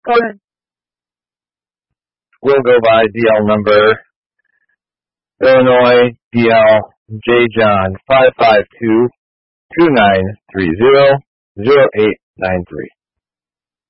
Go ahead. We'll go by DL number Illinois DL J John 552-2930-0893.